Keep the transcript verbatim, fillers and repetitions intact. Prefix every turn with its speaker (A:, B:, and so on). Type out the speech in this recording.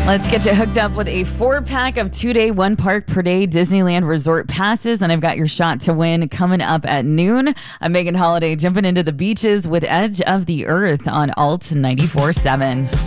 A: Let's get you hooked up with a four-pack of two-day, one-park per day Disneyland Resort passes, and I've got your shot to win coming up at noon. I'm Megan Holiday, jumping into the beaches with Edge of the Earth on Alt ninety-four point seven.